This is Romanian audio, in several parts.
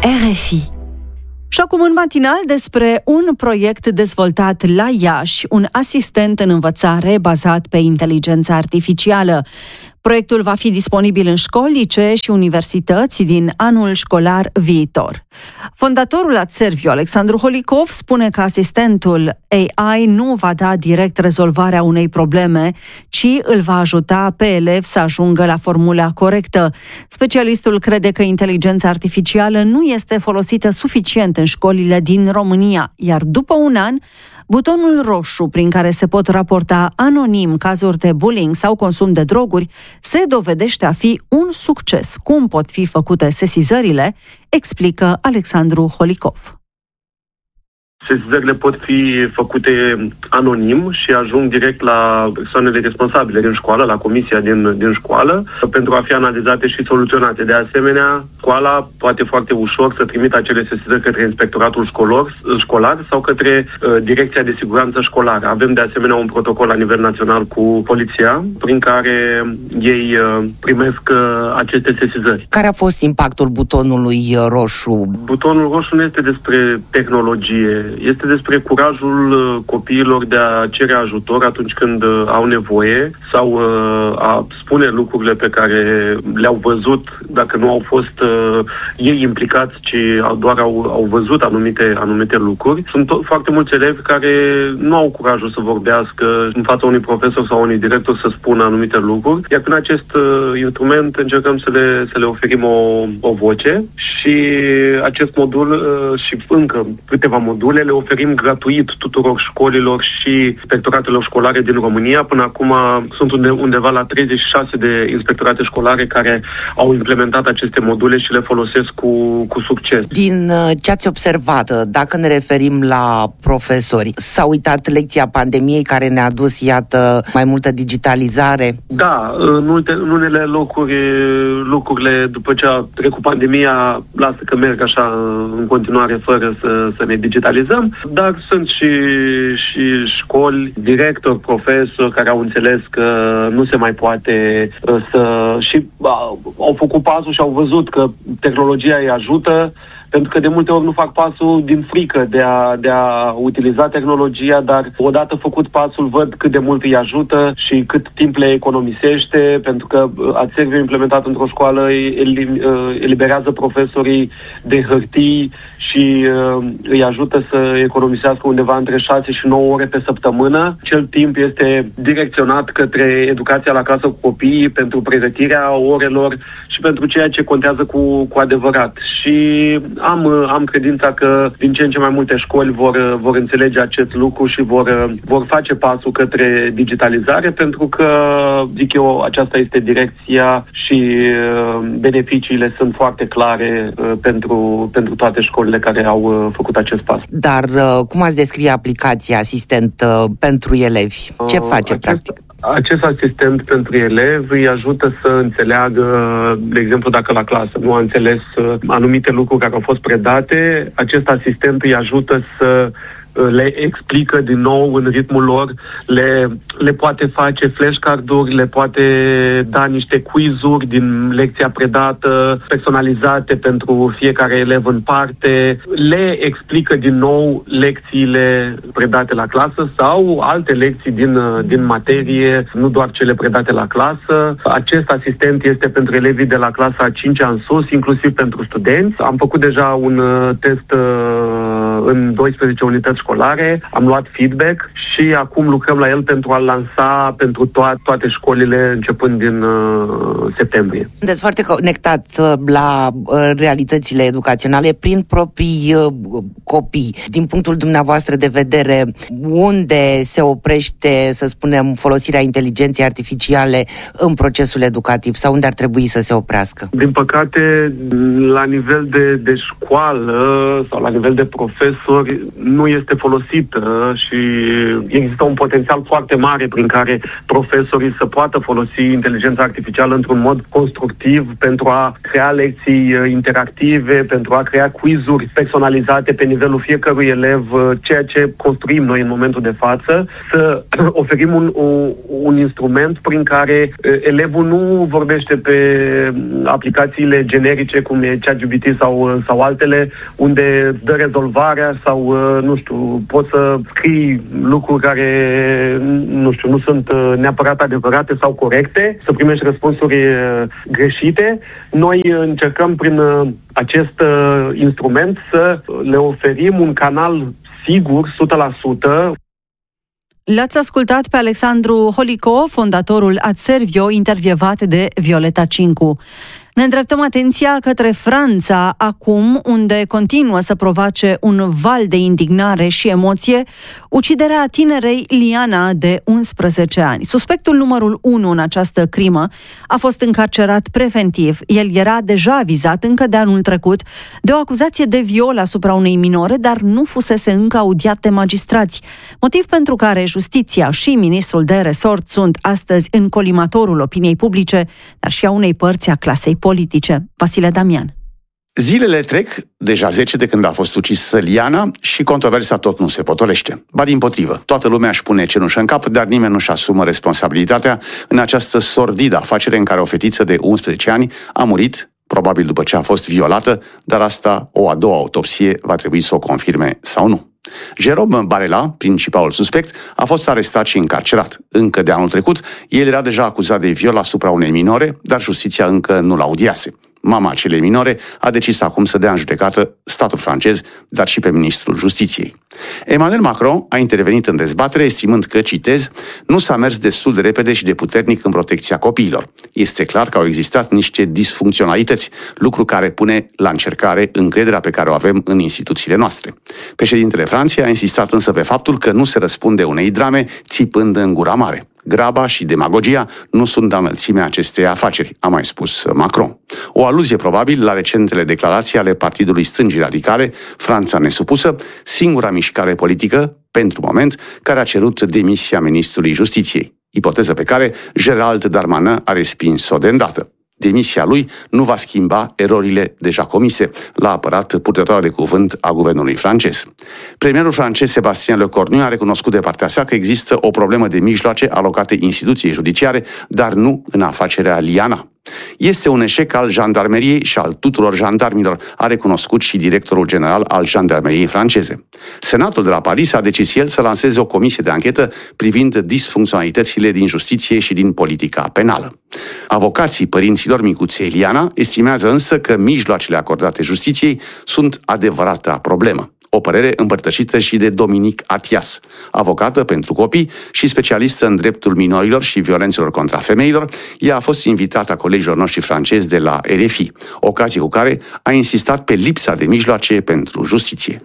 RFI. Și acum în matinal despre un proiect dezvoltat la Iași, un asistent în învățare bazat pe inteligența artificială. Proiectul va fi disponibil în școli, licee și universități din anul școlar viitor. Fondatorul Adserviu, Alexandru Holicov, spune că asistentul AI nu va da direct rezolvarea unei probleme, ci îl va ajuta pe elev să ajungă la formula corectă. Specialistul crede că inteligența artificială nu este folosită suficient în școlile din România, iar după un an, butonul roșu prin care se pot raporta anonim cazuri de bullying sau consum de droguri se dovedește a fi un succes. Cum pot fi făcute sesizările, explică Alexandru Holicov. Sesizările pot fi făcute anonim și ajung direct la persoanele responsabile din școală, la comisia din școală, pentru a fi analizate și soluționate. De asemenea, școala poate foarte ușor să trimită acele sesizări către inspectoratul școlar sau către Direcția de Siguranță Școlară. Avem de asemenea un protocol la nivel național cu poliția, prin care ei primesc aceste sesizări. Care a fost impactul butonului roșu? Butonul roșu nu este despre tehnologie. Este despre curajul copiilor de a cere ajutor atunci când au nevoie sau a spune lucrurile pe care le-au văzut, dacă nu au fost ei implicați, ci doar au văzut anumite lucruri. Sunt foarte mulți elevi care nu au curajul să vorbească în fața unui profesor sau unui director să spună anumite lucruri, iar prin acest instrument încercăm să le oferim o voce și acest modul și încă câteva module le oferim gratuit tuturor școlilor și inspectoratelor școlare din România. Până acum sunt undeva la 36 de inspectorate școlare care au implementat aceste module și le folosesc cu succes. Din ce ați observat, dacă ne referim la profesori, s-a uitat lecția pandemiei care ne-a dus, iată, mai multă digitalizare? Da, în unele locuri lucrurile, după ce a trecut pandemia, lasă că merg așa în continuare fără să ne digitalizăm. Dar sunt și școli, directori, profesori care au înțeles că nu se mai poate și au făcut pasul și au văzut că tehnologia îi ajută, pentru că de multe ori nu fac pasul din frică de a utiliza tehnologia, dar odată făcut pasul văd cât de mult îi ajută și cât timp le economisește, pentru că Adserviu implementat într-o școală eliberează profesorii de hârtii și îi ajută să economisească undeva între 6 și 9 ore pe săptămână. Cel timp este direcționat către educația la casă cu copiii, pentru pregătirea orelor și pentru ceea ce contează cu adevărat. Și am credința că din ce în ce mai multe școli vor înțelege acest lucru și vor face pasul către digitalizare, pentru că, zic eu, aceasta este direcția și beneficiile sunt foarte clare pentru toate școlile care au făcut acest pas. Dar cum ați descrie aplicația Asistent pentru elevi? Ce face practic? Acest asistent pentru elevi îi ajută să înțeleagă, de exemplu, dacă la clasă nu a înțeles anumite lucruri care au fost predate, acest asistent îi ajută să le explică din nou în ritmul lor, le poate face flashcard-uri, le poate da niște quiz-uri din lecția predată, personalizate pentru fiecare elev în parte, le explică din nou lecțiile predate la clasă sau alte lecții din materie, nu doar cele predate la clasă. Acest asistent este pentru elevii de la clasa 5-a în sus, inclusiv pentru studenți. Am făcut deja un test în 12 unități școlare, am luat feedback și acum lucrăm la el pentru a lansa pentru toate școlile începând din septembrie. Sunteți foarte conectat la realitățile educaționale prin proprii copii. Din punctul dumneavoastră de vedere, unde se oprește, să spunem, folosirea inteligenței artificiale în procesul educativ sau unde ar trebui să se oprească? Din păcate, la nivel de școală sau la nivel de profesori, nu este este folosită și există un potențial foarte mare prin care profesorii să poată folosi inteligența artificială într-un mod constructiv pentru a crea lecții interactive, pentru a crea quizuri personalizate pe nivelul fiecărui elev, ceea ce construim noi în momentul de față, să oferim un instrument prin care elevul nu vorbește pe aplicațiile generice, cum e ChatGPT sau altele, unde dă rezolvarea sau, nu știu, poți să scrii lucruri care, nu știu, nu sunt neapărat adevărate sau corecte, să primești răspunsuri greșite. Noi încercăm prin acest instrument să le oferim un canal sigur, 100%. L-ați ascultat pe Alexandru Holico, fondatorul Adservio, intervievat de Violeta Cincu. Ne îndreptăm atenția către Franța acum, unde continuă să provoace un val de indignare și emoție uciderea tinerei Liana de 11 ani. Suspectul numărul 1 în această crimă a fost încarcerat preventiv. El era deja vizat încă de anul trecut de o acuzație de viol asupra unei minore, dar nu fusese încă audiat de magistrați. Motiv pentru care justiția și ministrul de resort sunt astăzi în colimatorul opiniei publice, dar și a unei părți a clasei politice. Vasile Damian. Zilele trec, deja 10 de când a fost ucisă Liana și controversa tot nu se potolește. Ba dimpotrivă, toată lumea își pune cenușă în cap, dar nimeni nu-și asumă responsabilitatea în această sordidă afacere în care o fetiță de 11 ani a murit, probabil după ce a fost violată, dar asta o a doua autopsie va trebui să o confirme sau nu. Jérôme Barela, principalul suspect, a fost arestat și încarcerat. Încă de anul trecut, el era deja acuzat de viol asupra unei minore, dar justiția încă nu l-audiase. Mama acelei minore a decis acum să dea în judecată statul francez, dar și pe ministrul justiției. Emmanuel Macron a intervenit în dezbatere, estimând că, citez, nu s-a mers destul de repede și de puternic în protecția copiilor. Este clar că au existat niște disfuncționalități, lucru care pune la încercare încrederea pe care o avem în instituțiile noastre. Președintele Franței a insistat însă pe faptul că nu se răspunde unei drame țipând în gura mare. Graba și demagogia nu sunt de înălțimea acestei afaceri, a mai spus Macron. O aluzie probabil la recentele declarații ale Partidului Stângii Radicale, Franța Nesupusă, singura mișcare politică, pentru moment, care a cerut demisia ministrului Justiției, ipoteză pe care Gérald Darmanin a respins-o de îndată. Demisia lui nu va schimba erorile deja comise, l-a apărat purtătoarea de cuvânt a guvernului francez. Premierul francez Sébastien Lecornu a recunoscut de partea sa că există o problemă de mijloace alocate instituției judiciare, dar nu în afacerea Liana. Este un eșec al jandarmeriei și al tuturor jandarmilor, a recunoscut și directorul general al jandarmeriei franceze. Senatul de la Paris a decis el să lanseze o comisie de anchetă privind disfuncționalitățile din justiție și din politica penală. Avocații părinților micuței Liana estimează însă că mijloacele acordate justiției sunt adevărata problemă. O părere împărtășită și de Dominique Atias, avocată pentru copii și specialistă în dreptul minorilor și violențelor contra femeilor. Ea a fost invitată a colegilor noștri francezi de la RFI, ocazie cu care a insistat pe lipsa de mijloace pentru justiție.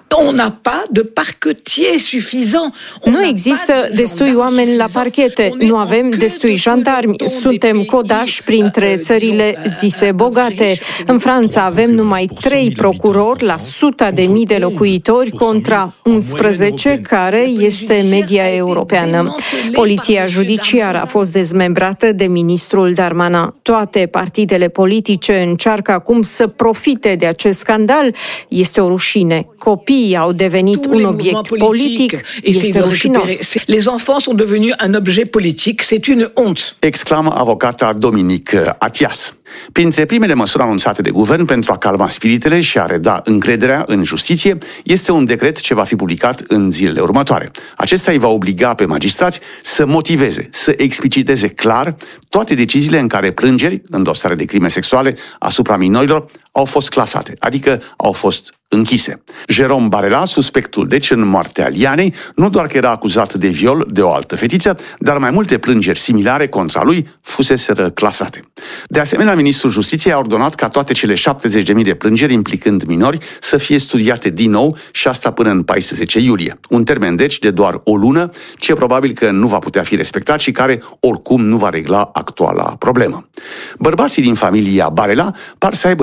Nu există destui oameni la parchete, nu avem destui jandarmi, suntem codași printre țările zise bogate. În Franța avem numai 3 procurori la 100.000 de locuitori contra 11, care este media europeană. Poliția judiciară a fost dezmembrată de ministrul Darmanin. Toate partidele politice încearcă acum să profite de acest scandal. Este o rușine. Copiii au devenit un obiect politic. Este rușinos. Les enfants sont devenus un objet politique. C'est une honte. Exclamă avocata Dominique Atias. Printre primele măsuri anunțate de guvern pentru a calma spiritele și a reda încrederea în justiție este un decret ce va fi publicat în zilele următoare. Acesta îi va obliga pe magistrați să motiveze, să expliciteze clar toate deciziile în care plângeri în dosare de crime sexuale asupra minorilor au fost clasate, adică au fost închise. Jérôme Barela, suspectul deci în moartea Lianei, nu doar că era acuzat de viol de o altă fetiță, dar mai multe plângeri similare contra lui fuseseră clasate. De asemenea, ministrul Justiției a ordonat ca toate cele 70.000 de plângeri implicând minori să fie studiate din nou și asta până în 14 iulie. Un termen deci de doar o lună, ce probabil că nu va putea fi respectat și care oricum nu va regla actuala problemă. Bărbații din familia Barela par să aibă ei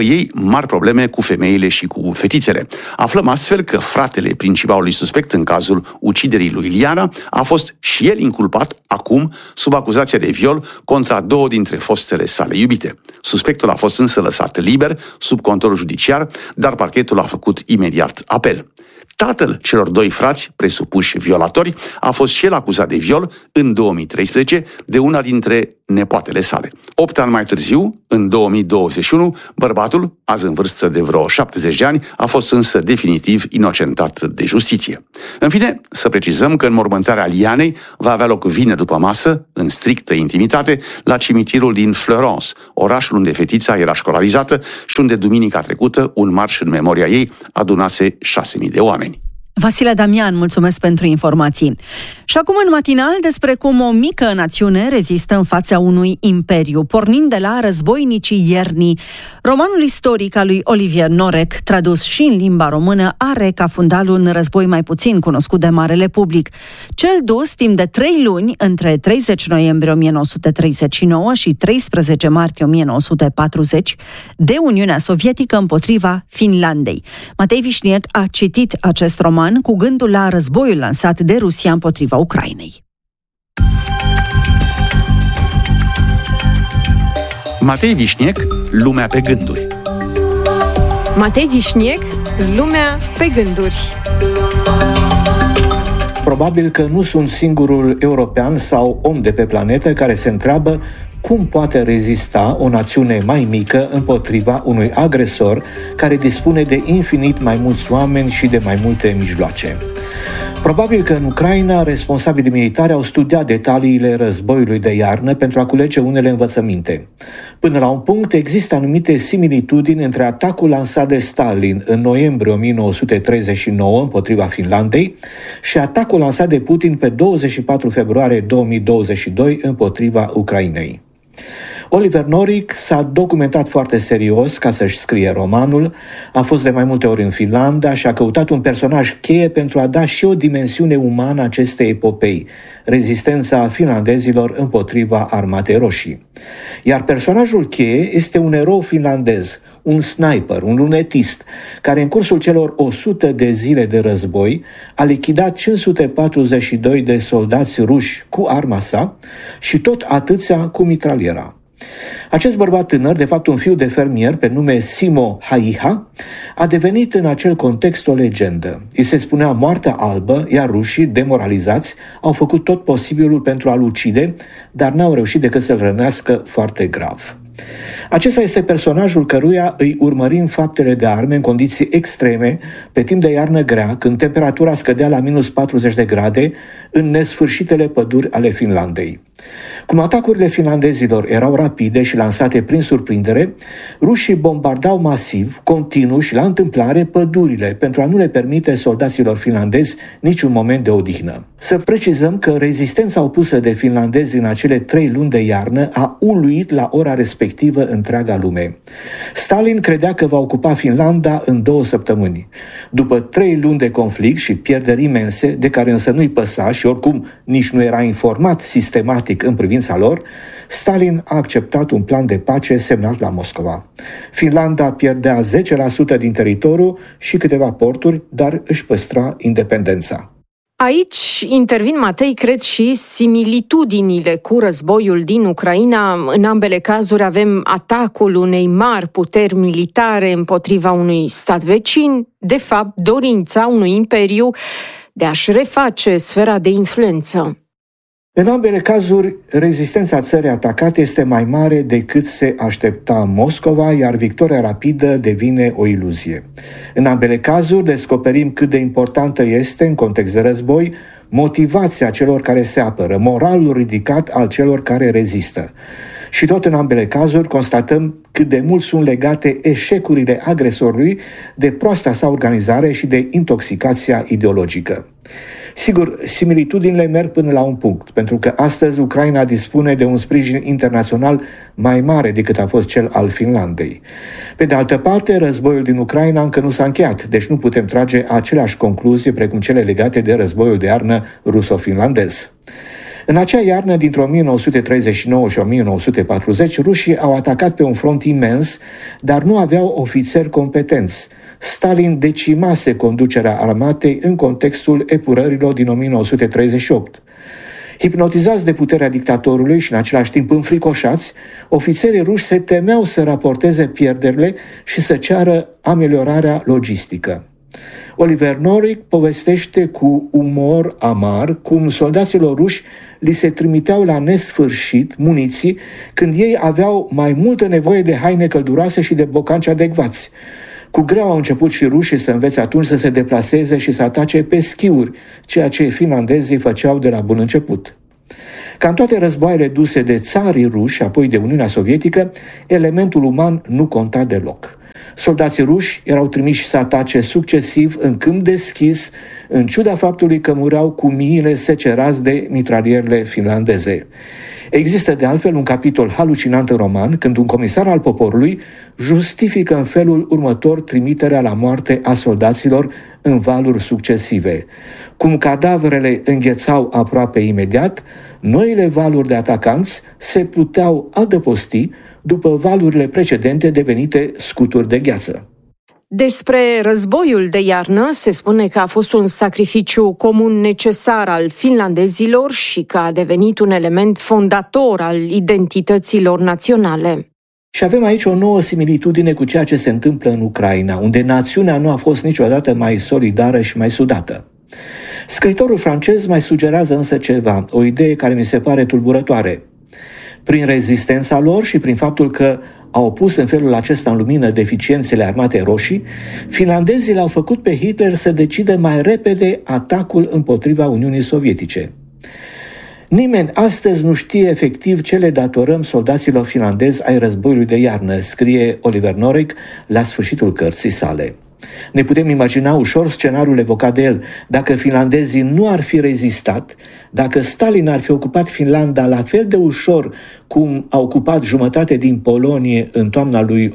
mari probleme cu femeile și cu fetițele. Aflăm astfel că fratele principalului suspect în cazul uciderii lui Iliana a fost și el inculpat acum sub acuzația de viol contra 2 dintre fostele sale iubite. Suspectul a fost însă lăsat liber sub control judiciar, dar parchetul a făcut imediat apel. Tatăl celor 2 frați, presupuși violatori, a fost și el acuzat de viol în 2013 de una dintre nepoatele sale. 8 ani mai târziu, în 2021, bărbatul, azi în vârstă de vreo 70 de ani, a fost însă definitiv inocentat de justiție. În fine, să precizăm că înmormântarea Lianei va avea loc vineri după masă, în strictă intimitate, la cimitirul din Florence, orașul unde fetița era școlarizată și unde duminica trecută un marș în memoria ei adunase 6.000 de oameni. Vasile Damian, mulțumesc pentru informații. Și acum în matinal despre cum o mică națiune rezistă în fața unui imperiu, pornind de la Războinicii Iernii. Romanul istoric al lui Olivier Norek, tradus și în limba română, are ca fundal un război mai puțin cunoscut de marele public. Cel dus timp de 3 luni, între 30 noiembrie 1939 și 13 martie 1940, de Uniunea Sovietică împotriva Finlandei. Matei Vișniec a citit acest roman cu gândul la războiul lansat de Rusia împotriva Ucrainei. Matei Vișniec, lumea pe gânduri. Matei Vișniec, lumea pe gânduri. Probabil că nu sunt singurul european sau om de pe planetă care se întreabă cum poate rezista o națiune mai mică împotriva unui agresor care dispune de infinit mai mulți oameni și de mai multe mijloace. Probabil că în Ucraina, responsabilii militari au studiat detaliile războiului de iarnă pentru a culege unele învățăminte. Până la un punct, există anumite similitudini între atacul lansat de Stalin în noiembrie 1939 împotriva Finlandei și atacul lansat de Putin pe 24 februarie 2022 împotriva Ucrainei. Olivier Norek s-a documentat foarte serios ca să-și scrie romanul, a fost de mai multe ori în Finlanda și a căutat un personaj cheie pentru a da și o dimensiune umană acestei epopei, rezistența finlandezilor împotriva Armatei Roșii. Iar personajul cheie este un erou finlandez, un sniper, un lunetist, care în cursul celor 100 de zile de război a lichidat 542 de soldați ruși cu arma sa și tot atâția cu mitraliera. Acest bărbat tânăr, de fapt un fiu de fermier pe nume Simo Haiha, a devenit în acel context o legendă. Îi se spunea moartea albă, iar rușii, demoralizați, au făcut tot posibilul pentru a-l ucide, dar n-au reușit decât să-l rănească foarte grav. Acesta este personajul căruia îi urmărim faptele de arme în condiții extreme, pe timp de iarnă grea, când temperatura scădea la minus 40 de grade, în nesfârșitele păduri ale Finlandei. Cum atacurile finlandezilor erau rapide și lansate prin surprindere, rușii bombardau masiv, continuu și la întâmplare pădurile pentru a nu le permite soldaților finlandezi niciun moment de odihnă. Să precizăm că rezistența opusă de finlandezi în acele 3 luni de iarnă a uluit la ora respectivă întreaga lume. Stalin credea că va ocupa Finlanda în 2 săptămâni. După 3 luni de conflict și pierderi imense, de care însă nu-i păsa și oricum nici nu era informat sistematic în privința lor, Stalin a acceptat un plan de pace semnat la Moscova. Finlanda pierdea 10% din teritoriu și câteva porturi, dar își păstra independența. Aici intervin, Matei, cred, și similitudinile cu războiul din Ucraina. În ambele cazuri avem atacul unei mari puteri militare împotriva unui stat vecin, de fapt dorința unui imperiu de a-și reface sfera de influență. În ambele cazuri, rezistența țării atacate este mai mare decât se aștepta Moscova, iar victoria rapidă devine o iluzie. În ambele cazuri, descoperim cât de importantă este, în context de război, motivația celor care se apără, moralul ridicat al celor care rezistă. Și tot în ambele cazuri constatăm cât de mult sunt legate eșecurile agresorului de proasta sa organizare și de intoxicația ideologică. Sigur, similitudinile merg până la un punct, pentru că astăzi Ucraina dispune de un sprijin internațional mai mare decât a fost cel al Finlandei. Pe de altă parte, războiul din Ucraina încă nu s-a încheiat, deci nu putem trage aceleași concluzii precum cele legate de războiul de iarnă ruso-finlandez. În acea iarnă dintre 1939 și 1940, rușii au atacat pe un front imens, dar nu aveau ofițeri competenți. Stalin decimase conducerea armatei în contextul epurărilor din 1938. Hipnotizați de puterea dictatorului și în același timp înfricoșați, ofițerii ruși se temeau să raporteze pierderile și să ceară ameliorarea logistică. Oliver Norwick povestește cu umor amar cum soldaților ruși li se trimiteau la nesfârșit muniții când ei aveau mai multă nevoie de haine călduroase și de bocanci adecvați. Cu greu au început și rușii să învețe atunci să se deplaseze și să atace pe schiuri, ceea ce finlandezii făceau de la bun început. Ca în toate războaiele duse de țarii ruși, apoi de Uniunea Sovietică, elementul uman nu conta deloc. Soldații ruși erau trimiși să atace succesiv în câmp deschis, în ciuda faptului că mureau cu miile secerați de mitralierele finlandeze. Există de altfel un capitol halucinant în roman, când un comisar al poporului justifică în felul următor trimiterea la moarte a soldaților în valuri succesive. Cum cadavrele înghețau aproape imediat, noile valuri de atacanți se puteau adăposti după valurile precedente devenite scuturi de gheață. Despre războiul de iarnă se spune că a fost un sacrificiu comun necesar al finlandezilor și că a devenit un element fondator al identităților naționale. Și avem aici o nouă similitudine cu ceea ce se întâmplă în Ucraina, unde națiunea nu a fost niciodată mai solidară și mai sudată. Scriitorul francez mai sugerează însă ceva, o idee care mi se pare tulburătoare. Prin rezistența lor și prin faptul că au pus în felul acesta în lumină deficiențele armatei roșii, finlandezii l-au făcut pe Hitler să decide mai repede atacul împotriva Uniunii Sovietice. Nimeni astăzi nu știe efectiv ce le datorăm soldaților finlandezi ai războiului de iarnă, scrie Oliver Norwick la sfârșitul cărții sale. Ne putem imagina ușor scenariul evocat de el. Dacă finlandezii nu ar fi rezistat, dacă Stalin ar fi ocupat Finlanda la fel de ușor cum a ocupat jumătate din Polonie în toamna lui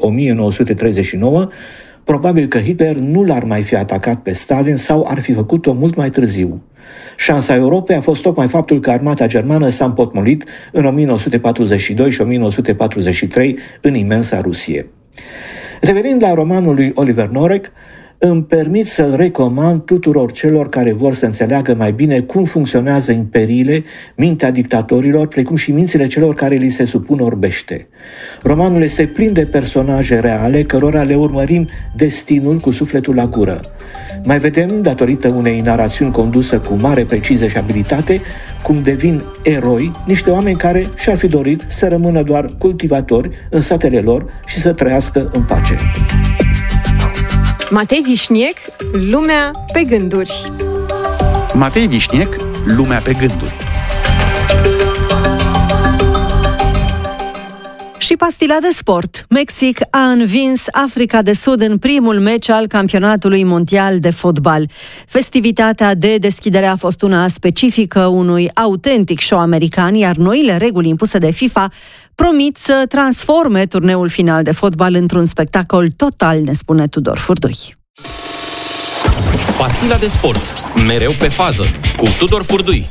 1939, probabil că Hitler nu l-ar mai fi atacat pe Stalin sau ar fi făcut-o mult mai târziu. Șansa Europei a fost tocmai faptul că armata germană s-a împotmolit în 1942 și 1943 în imensa Rusie. Revenind la romanul lui Oliver Norwick, îmi permit să-l recomand tuturor celor care vor să înțeleagă mai bine cum funcționează imperiile, mintea dictatorilor, precum și mințile celor care li se supun orbește. Romanul este plin de personaje reale, cărora le urmărim destinul cu sufletul la gură. Mai vedem, datorită unei narațiuni conduse cu mare precizie și abilitate, cum devin eroi niște oameni care și-ar fi dorit să rămână doar cultivatori în satele lor și să trăiască în pace. Matei Vișniec, Lumea pe gânduri. Matei Vișniec, Lumea pe gânduri. Și pastila de sport. Mexic a învins Africa de Sud în primul meci al campionatului mondial de fotbal. Festivitatea de deschidere a fost una specifică unui autentic show american, iar noile reguli impuse de FIFA promit să transforme turneul final de fotbal într-un spectacol total, ne spune Tudor Furdui. Pastila de sport, mereu pe fază, cu Tudor Furdui.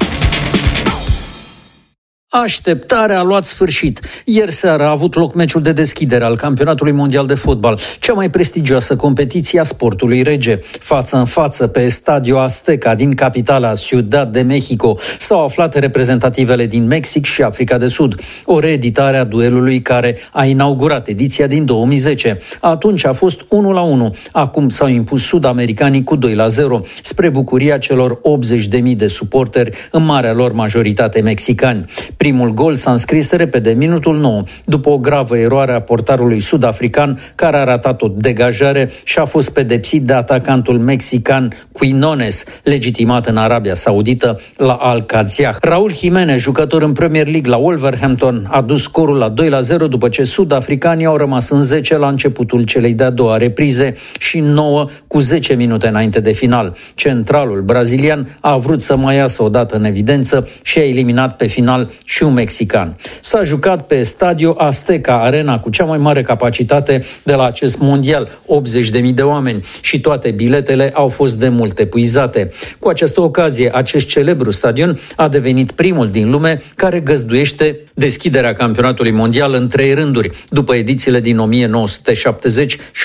Așteptarea a luat sfârșit. Ieri seara a avut loc meciul de deschidere al campionatului mondial de fotbal, cea mai prestigioasă competiție a sportului rege. Față în față, pe Estadio Azteca din capitala Ciudad de Mexico, s-au aflat reprezentativele din Mexic și Africa de Sud. O reeditare a duelului care a inaugurat ediția din 2010. Atunci a fost 1-1. Acum s-au impus sud-americanii cu 2-0, spre bucuria celor 80.000 de suporteri, în marea lor majoritate mexicani. Primul gol s-a înscris repede, minutul 9, după o gravă eroare a portarului sud-african, care a ratat o degajare și a fost pedepsit de atacantul mexican Quinones, legitimat în Arabia Saudită la Al-Qadsiah. Raul Jimenez, jucător în Premier League la Wolverhampton, a dus scorul la 2-0 după ce sud-africanii au rămas în 10 la începutul celei de-a doua reprize și 9 cu 10 minute înainte de final. Centralul brazilian a vrut să mai iasă odată în evidență și a eliminat pe final și un mexican. S-a jucat pe Stadio Azteca, arena cu cea mai mare capacitate de la acest mondial, 80.000 de oameni, și toate biletele au fost de mult epuizate. Cu această ocazie, acest celebru stadion a devenit primul din lume care găzduiește deschiderea campionatului mondial în 3 rânduri, după edițiile din 1970 și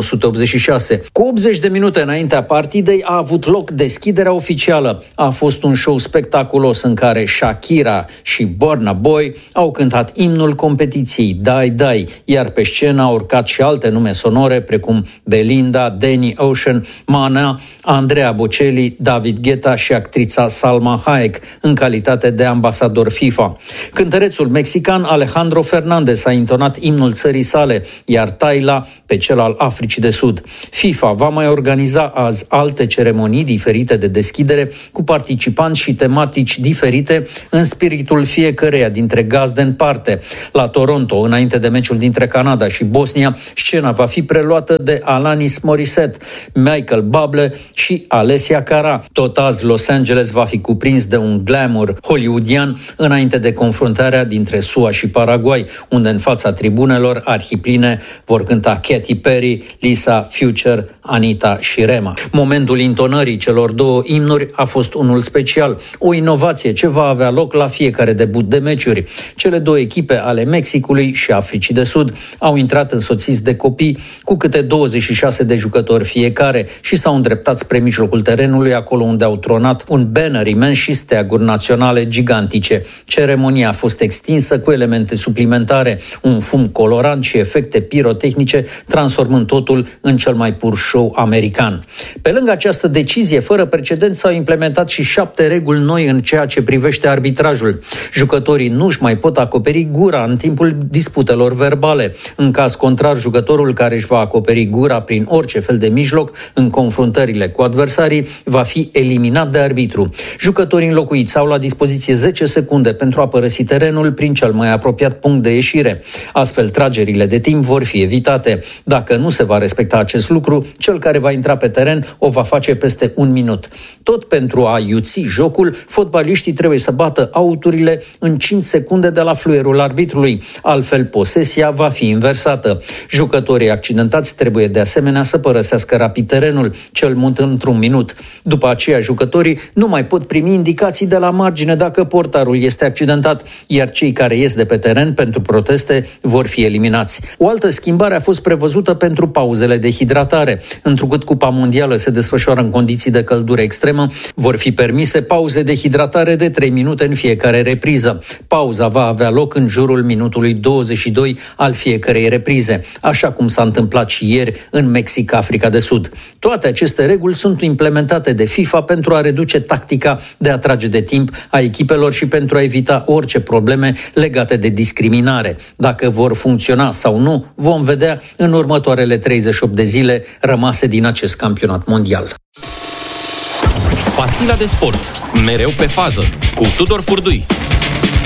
1986. Cu 80 de minute înaintea partidei a avut loc deschiderea oficială. A fost un show spectaculos în care Shakira și Burna Boy au cântat imnul competiției, Dai Dai, iar pe scenă au urcat și alte nume sonore precum Belinda, Danny Ocean, Mana, Andrea Bocelli, David Guetta și actrița Salma Hayek în calitate de ambasador FIFA. Cântărețul mexican Alejandro Fernández a intonat imnul țării sale, iar Tayla pe cel al Africii de Sud. FIFA va mai organiza azi alte ceremonii diferite de deschidere cu participanți și tematici diferite în spiritul fiecăreia dintre gazde în parte. La Toronto, înainte de meciul dintre Canada și Bosnia, scena va fi preluată de Alanis Morissette, Michael Bublé și Alessia Cara. Tot azi Los Angeles va fi cuprins de un glamour hollywoodian înainte de confruntarea dintre SUA și Paraguay, unde în fața tribunelor arhipline vor cânta Katy Perry, Lisa, Future, Anita și Rema. Momentul intonării celor două imnuri a fost unul special, o inovație ce va avea loc la fiecare debut de meciuri. Cele două echipe ale Mexicului și Africii de Sud au intrat însoțiți de copii cu câte 26 de jucători fiecare și s-au îndreptat spre mijlocul terenului, acolo unde au tronat un banner imens și steaguri naționale gigantice. Ceremonia a fost extinsă cu elemente suplimentare, un fum colorant și efecte pirotehnice, transformând totul în cel mai pur show american. Pe lângă această decizie fără precedent s-au implementat și 7 reguli noi în ceea ce privește arbitrajul. Jucătorii nu își mai pot acoperi gura în timpul disputelor verbale. În caz contrar, jucătorul care își va acoperi gura prin orice fel de mijloc în confruntările cu adversarii va fi eliminat de arbitru. Jucătorii înlocuiți au la dispoziție 10 secunde pentru a părăsi terenul prin cel mai apropiat punct de ieșire. Astfel, tragerile de timp vor fi evitate. Dacă nu se va respecta acest lucru, cel care va intra pe teren o va face peste 1 minut. Tot pentru a iuți jocul, fotbaliștii trebuie să bată auturile în 5 secunde de la fluierul arbitrului, altfel posesia va fi inversată. Jucătorii accidentați trebuie de asemenea să părăsească rapid terenul, cel mult într-un minut. După aceea, jucătorii nu mai pot primi indicații de la margine dacă portarul este accidentat, iar cei care ies de pe teren pentru proteste vor fi eliminați. O altă schimbare a fost prevăzută pentru pauzele de hidratare. Întrucât Cupa Mondială se desfășoară în condiții de căldură extremă, vor fi permise pauze de hidratare de 3 minute în fiecare repriză. Pauza va avea loc în jurul minutului 22 al fiecărei reprize, așa cum s-a întâmplat și ieri în Mexic, Africa de Sud. Toate aceste reguli sunt implementate de FIFA pentru a reduce tactica de a trage de timp a echipelor și pentru a evita orice probleme legate de discriminare. Dacă vor funcționa sau nu, vom vedea în următoarele 38 de zile rămase din acest campionat mondial. Pastila de sport, mereu pe fază, cu Tudor Furdui.